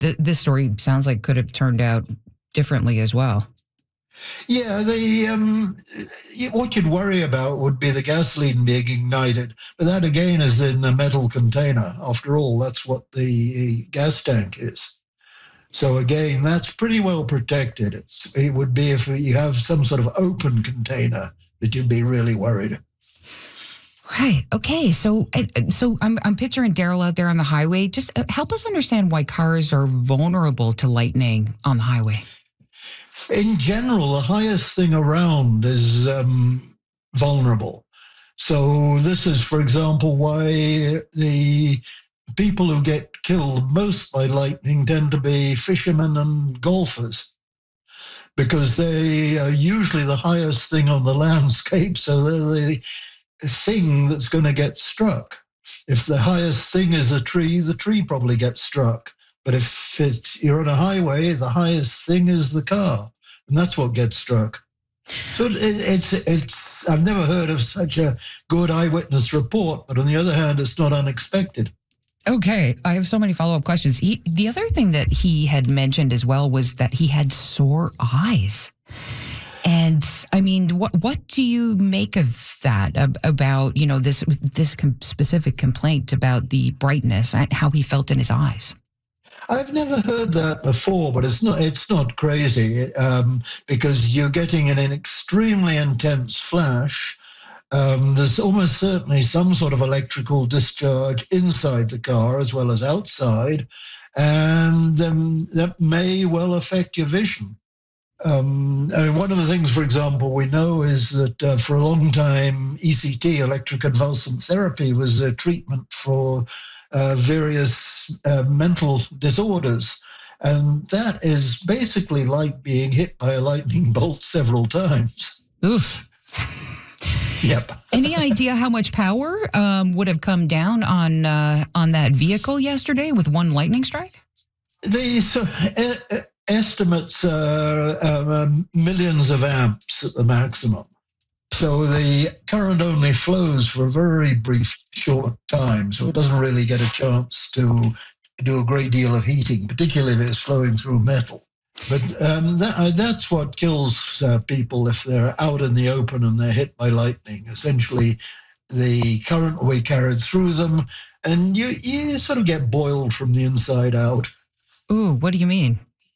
This story sounds like could have turned out differently as well. Yeah, what you'd worry about would be the gasoline being ignited, but that again is in a metal container. After all, that's what the gas tank is. So again, that's pretty well protected. It would be if you have some sort of open container that you'd be really worried. Right. Okay. So I'm picturing Daryl out there on the highway. Just help us understand why cars are vulnerable to lightning on the highway. In general, the highest thing around is vulnerable. So this is, for example, why the people who get killed most by lightning tend to be fishermen and golfers, because they are usually the highest thing on the landscape, so they're the thing that's going to get struck. If the highest thing is the tree probably gets struck. But if you're on a highway, the highest thing is the car, and that's what gets struck. So it's I've never heard of such a good eyewitness report, but on the other hand, it's not unexpected. Okay, I have so many follow-up questions. The other thing that he had mentioned as well was that he had sore eyes. And I mean, what do you make of that, about, this specific complaint about the brightness and how he felt in his eyes? I've never heard that before, but it's not crazy, because you're getting an extremely intense flash. There's almost certainly some sort of electrical discharge inside the car as well as outside, and that may well affect your vision. One of the things, for example, we know is that for a long time, ECT, electroconvulsive therapy, was a treatment for various mental disorders. And that is basically like being hit by a lightning bolt several times. Oof. Yep. Any idea how much power would have come down on that vehicle yesterday with one lightning strike? Estimates are millions of amps at the maximum. So the current only flows for a very brief, short time, so it doesn't really get a chance to do a great deal of heating, particularly if it's flowing through metal. But that's what kills people if they're out in the open and they're hit by lightning. Essentially, the current will be carried through them, and you sort of get boiled from the inside out. Ooh, what do you mean?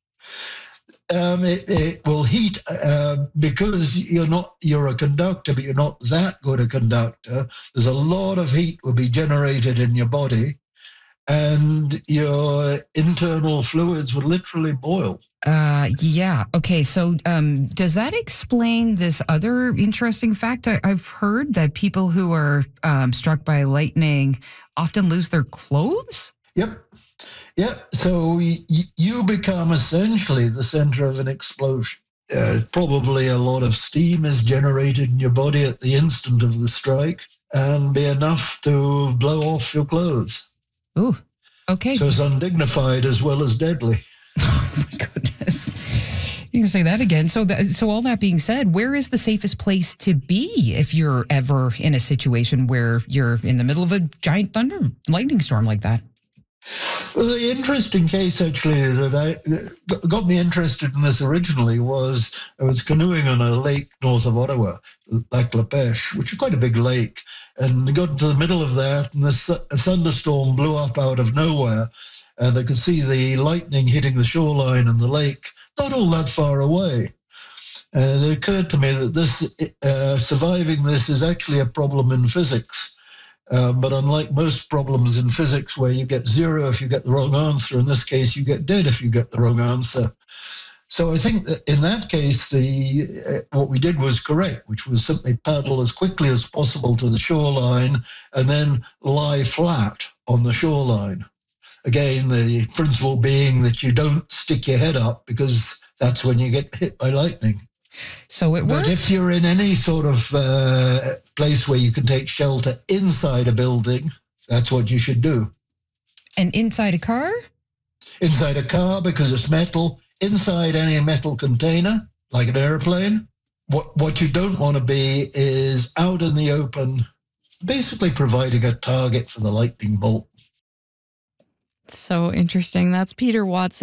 It will heat because you're a conductor, but you're not that good a conductor. There's a lot of heat will be generated in your body, and your internal fluids will literally boil. Yeah. Okay. So does that explain this other interesting fact? I've heard that people who are struck by lightning often lose their clothes? Yep. So you become essentially the center of an explosion. Probably a lot of steam is generated in your body at the instant of the strike, and be enough to blow off your clothes. Ooh, okay. So it's undignified as well as deadly. Oh my goodness. You can say that again. So all that being said, where is the safest place to be if you're ever in a situation where you're in the middle of a giant lightning storm like that? Well, the interesting case actually that got me interested in this originally was I was canoeing on a lake north of Ottawa, Lac La Pêche, which is quite a big lake, and I got into the middle of that, and a thunderstorm blew up out of nowhere, and I could see the lightning hitting the shoreline and the lake not all that far away. And it occurred to me that surviving this is actually a problem in physics. But unlike most problems in physics where you get zero if you get the wrong answer, in this case you get dead if you get the wrong answer. So I think that in that case, what we did was correct, which was simply paddle as quickly as possible to the shoreline and then lie flat on the shoreline. Again, the principle being that you don't stick your head up, because that's when you get hit by lightning. So it worked. But if you're in any sort of place where you can take shelter inside a building, that's what you should do. And inside a car? Inside a car, because it's metal. Inside any metal container, like an airplane. What you don't want to be is out in the open, basically providing a target for the lightning bolt. So interesting. That's Peter Watson.